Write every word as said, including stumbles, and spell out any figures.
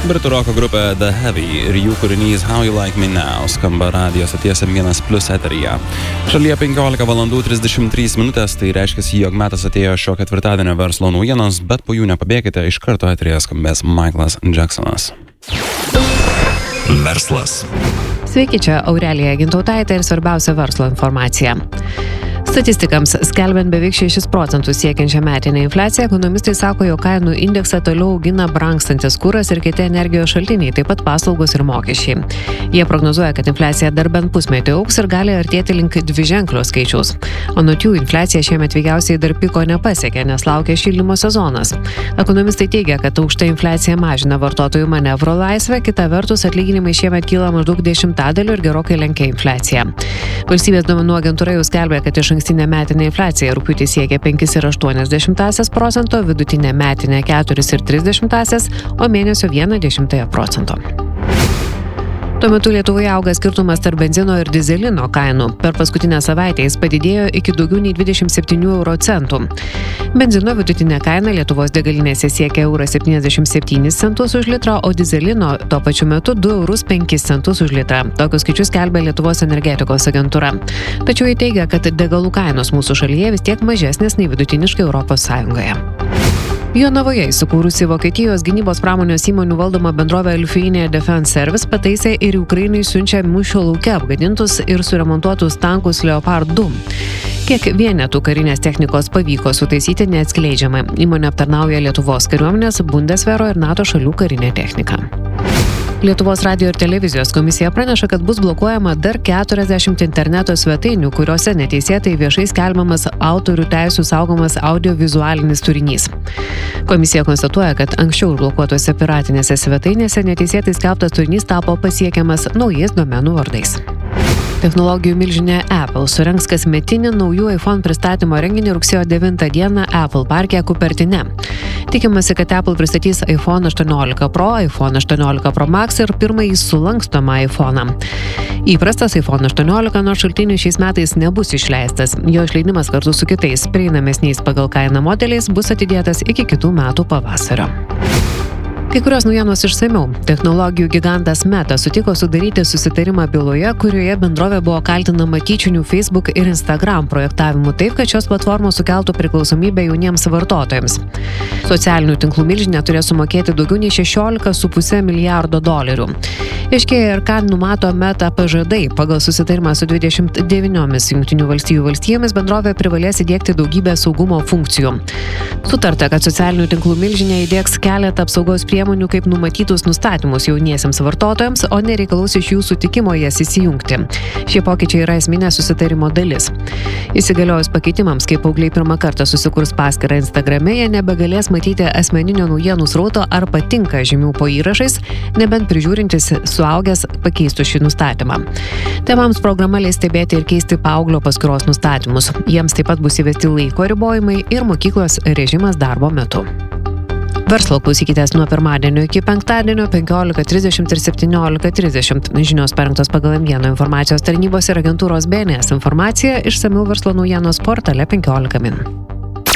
Britų roko grupė The Heavy ir jų kūrinys How You Like Me Now skamba radijo stoties M vienas plius eteryje. Šalyje penkiolika valandų trisdešimt trys minutės, tai reiškia, jog metas atėjo šio ketvirtadienio verslo naujienos, bet po jų nepabėkite, iš karto eteryje skambės Michaelas Jacksonas. Verslas. Sveiki, čia Aurelija Gintautaitė ir svarbiausia verslo informacija. Statistikams skelbiant beveik šešis procentus siekiančią metinę infliaciją, ekonomistai sako, jog kainų indeksą toliau augina brangstantis kuras ir kiti energijos šaltiniai, taip pat paslaugos ir mokesčiai. Jie prognozuoja, kad infliacija dar bent pusmetį augs ir gali artėti link dviženklio skaičiaus. Anot jų, infliacija šiemet veikiausiai dar piko nepasiekė, nes laukia šildymo sezonas. Ekonomistai teigia, kad aukšta infliacija mažina vartotojų manevro laisvę, kita vertus atlyginimai šiemet kyla maždaug dešimtadaliu ir gerokai lenkia infliaciją. Valstybės duomenų agentūra jau skelbia, kad iš ankstinė metinė infliacija rugpjūtį siekia penki ir aštuonios dešimtąsias procento, vidutinė metinė keturi ir tris dešimtąsias, o mėnesio vieną dešimtąją procento. Tuo metu Lietuvoje auga skirtumas tarp benzino ir dizelino kainų. Per paskutinę savaitę jis padidėjo iki daugiau nei dvidešimt septynių euro centų. Benzino vidutinė kaina Lietuvos degalinėse siekia eurą septyniasdešimt septynis centus už litrą, o dizelino tuo pačiu metu du eurus penkis centus už litrą. Tokius skaičius skelbia Lietuvos energetikos agentūra. Tačiau jie teigia, kad degalų kainos mūsų šalyje vis tiek mažesnės nei vidutiniškai Europos Sąjungoje. Jonavoje įsikūrusi Vokietijos gynybos pramonės įmonių valdoma bendrovė Lithuania Defense Service pataisė ir Ukrainai siunčia mūšio lauke apgadintus ir suremontuotus tankus Leopard du. Kiek vienetų karinės technikos pavyko sutaisyti neatskleidžiama. Įmonė aptarnauja Lietuvos kariuomenės, Bundeswehro ir NATO šalių karinę techniką. Lietuvos radijo ir televizijos komisija praneša, kad bus blokuojama dar keturiasdešimt interneto svetainių, kuriuose neteisėtai viešai skelbiamas autorių teisių saugomas audiovizualinis turinys. Komisija konstatuoja, kad anksčiau blokuotose piratinėse svetainėse neteisėtai skelbtas turinys tapo pasiekiamas naujais domenų vardais. Technologijų milžinė Apple surengs kasmetinį naujų iPhone pristatymo renginį rugsėjo devintą dieną Apple parke Kupertine. Tikimasi, kad Apple pristatys iPhone aštuoniolika Pro, iPhone aštuoniolika Pro Max ir pirmąjį sulankstomą iPhone'ą. Įprastas iPhone aštuoniolika nors šaltinių šiais metais nebus išleistas. Jo išleidimas kartu su kitais prieinamesniais pagal kainą modeliais bus atidėtas iki kitų metų pavasario. Kai kurios naujienos išsamiau. Technologijų gigantas Meta sutiko sudaryti susitarimą byloje, kurioje bendrovė buvo kaltinama tyčiniu Facebook ir Instagram projektavimu taip, kad šios platformos sukeltų priklausomybę jauniems vartotojams. Socialinių tinklų milžinė turės sumokėti daugiau nei šešiolika su puse milijardo dolerių. Aiškėja ir ką numato Meta pažadai. Pagal susitarimą su dvidešimt devyniomis Jungtinių valstijų valstijomis bendrovė privalės įdiegti daugybę saugumo funkcijų. Sutarta, kad socialinių tinklų milžinė įdiegs keletą apsaugos priemonių kaip numatytus nustatymus jauniesiems vartotojams, o nereikalaus iš jų sutikimo jas įsijungti. Šie pokyčiai yra esminė susitarimo dalis. Įsigaliojus pakeitimams, kai paaugliai pirmą kartą susikurs paskyrą Instagrame, jie nebegalės matyti asmeninio naujienų srauto ar patinka žymių po įrašais, nebent prižiūrintis suaugęs pakeistų šį nustatymą. Tėvams programa leis stebėti ir keisti paauglio paskyros nustatymus. Jiems taip pat bus įvesti laiko ribojimai ir mokyklos režimas darbo metu. Verslo klausykitės nuo pirmadienio iki penktadienio penkiolika trisdešimt ir septyniolika trisdešimt. Žinios parengtos pagal M vienas informacijos tarnybos ir agentūros B N S informaciją, išsamiau verslo naujienos portale penkiolika min.